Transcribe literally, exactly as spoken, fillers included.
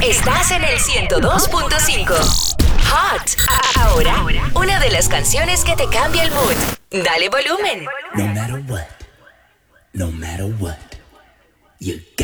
Estás en el ciento dos punto cinco. Hot. Ahora, una de las canciones que te cambia el mood. Dale volumen. No matter what, no matter what, you